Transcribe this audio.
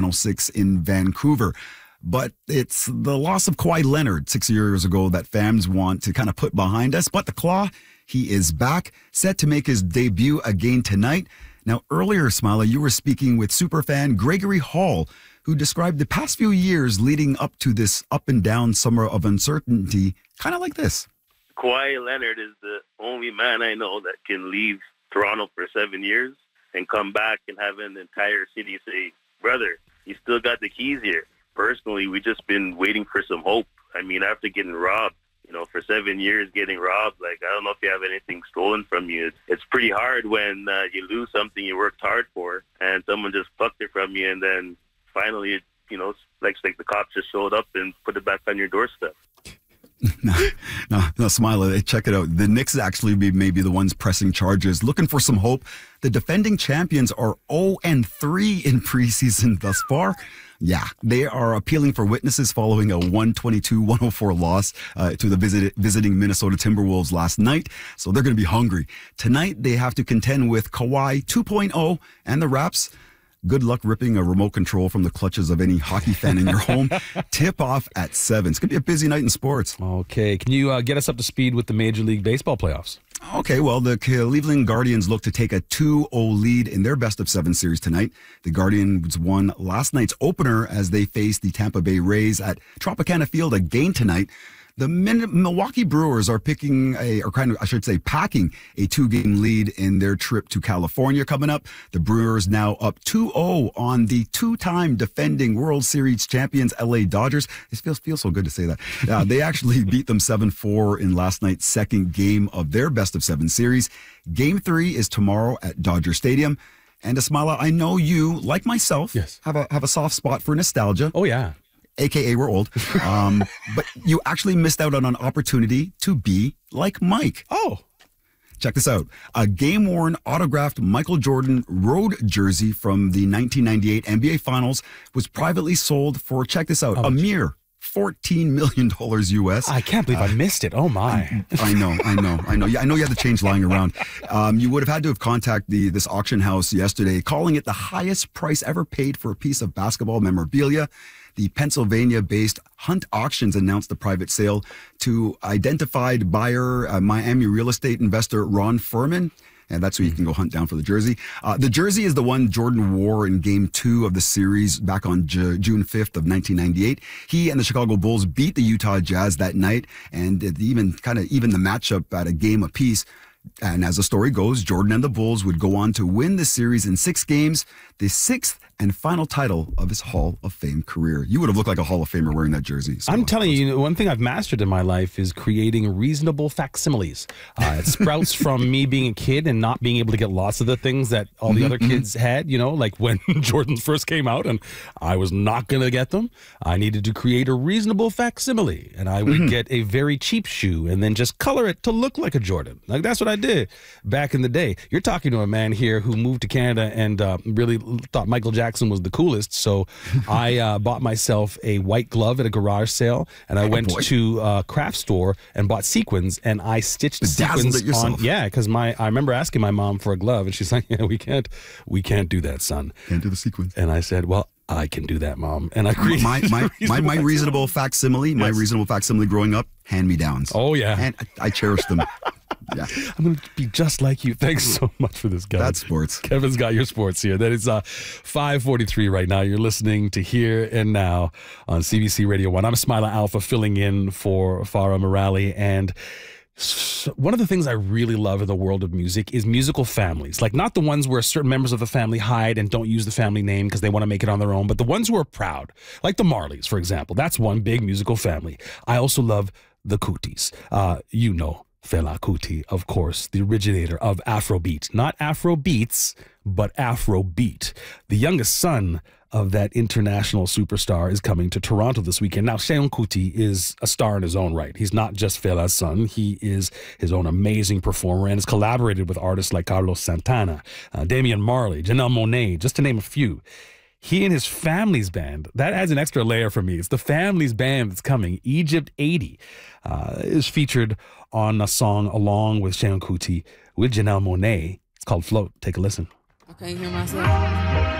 106 in Vancouver. But it's the loss of Kawhi Leonard 6 years ago that fans want to kind of put behind us. But the Claw, he is back, set to make his debut again tonight. Now, earlier, Smiley, you were speaking with superfan Gregory Hall, who described the past few years leading up to this up and down summer of uncertainty, kind of like this. Kawhi Leonard is the only man I know that can leave Toronto for 7 years and come back and have an entire city say, brother, you still got the keys here. Personally, we just been waiting for some hope. I mean, after getting robbed, for 7 years getting robbed, I don't know if you have anything stolen from you. It's pretty hard when you lose something you worked hard for and someone just plucked it from you, and then finally, it's like the cops just showed up and put it back on your doorstep. No, Smiley, check it out. The Knicks actually may be the ones pressing charges, looking for some hope. The defending champions are 0-3 in preseason thus far. Yeah, they are appealing for witnesses following a 122-104 loss to the visiting Minnesota Timberwolves last night. So they're going to be hungry. Tonight, they have to contend with Kawhi 2.0 and the Raps. Good luck ripping a remote control from the clutches of any hockey fan in your home. Tip off at 7. It's going to be a busy night in sports. Okay. Can you get us up to speed with the Major League Baseball playoffs? Okay, well, the Cleveland Guardians look to take a 2-0 lead in their best-of-7 series tonight. The Guardians won last night's opener as they faced the Tampa Bay Rays at Tropicana Field again tonight. The Milwaukee Brewers are packing a 2-game lead in their trip to California coming up. The Brewers now up 2-0 on the two-time defending World Series champions LA Dodgers. It feels so good to say that. They actually beat them 7-4 in last night's second game of their best-of-7 series. Game 3 is tomorrow at Dodger Stadium. And Ismaila, I know you, like myself, yes, have a soft spot for nostalgia. Oh, yeah. AKA we're old. But you actually missed out on an opportunity to be like Mike. Oh. Check this out. A game-worn autographed Michael Jordan road jersey from the 1998 NBA Finals was privately sold for, check this out, a mere $14 million US. I can't believe I missed it. Oh, my. I know. Yeah, I know you had the change lying around. You would have had to have contacted this auction house yesterday, calling it the highest price ever paid for a piece of basketball memorabilia. The Pennsylvania-based Hunt Auctions announced the private sale to identified buyer, Miami real estate investor Ron Furman. And that's where you can go hunt down for the jersey. The jersey is the one Jordan wore in Game 2 of the series back on June 5th of 1998. He and the Chicago Bulls beat the Utah Jazz that night, and it even the matchup at a game apiece. And as the story goes, Jordan and the Bulls would go on to win the series in 6 games, the 6th and final title of his Hall of Fame career. You would have looked like a Hall of Famer wearing that jersey. So I'm telling you, one thing I've mastered in my life is creating reasonable facsimiles. It sprouts from me being a kid and not being able to get lots of the things that all the other kids had, like when Jordan first came out and I was not going to get them. I needed to create a reasonable facsimile, and I would get a very cheap shoe and then just color it to look like a Jordan. Like, that's what I did back in the day. You're talking to a man here who moved to Canada and really thought Michael Jackson was the coolest, so I bought myself a white glove at a garage sale, and I went to a craft store and bought sequins, and I stitched sequins on. Yeah, because I remember asking my mom for a glove, and she's like, "Yeah, we can't do that, son. Can't do the sequins." And I said, "Well, I can do that, Mom." And I created my reasonable facsimile. My reasonable facsimile growing up, hand-me-downs. Oh yeah, and I cherish them. Yeah. I'm going to be just like you. Thanks so much for this, Kevin. That's sports. Kevin's got your sports here. That is 5:43 right now. You're listening to Here and Now on CBC Radio 1. I'm Ismaila Alpha filling in for Farah Morali. And one of the things I really love in the world of music is musical families. Like, not the ones where certain members of the family hide and don't use the family name because they want to make it on their own, but the ones who are proud. Like the Marleys, for example. That's one big musical family. I also love the Kutis. Fela Kuti, of course, the originator of Afrobeat. Not Afrobeats, but Afrobeat. The youngest son of that international superstar is coming to Toronto this weekend. Now, Seun Kuti is a star in his own right. He's not just Fela's son. He is his own amazing performer and has collaborated with artists like Carlos Santana, Damian Marley, Janelle Monáe, just to name a few. He and his family's band, that adds an extra layer for me. It's the family's band that's coming. Egypt 80 is featured on a song along with Seun Kuti with Janelle Monáe. It's called Float. Take a listen. I can't hear myself.